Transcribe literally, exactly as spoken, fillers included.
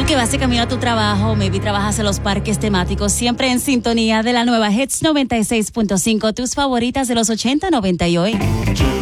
Tú que vas de camino a tu trabajo, maybe trabajas en los parques temáticos, siempre en sintonía de la nueva Hits noventa y seis punto cinco, tus favoritas de los ochenta, noventa y hoy.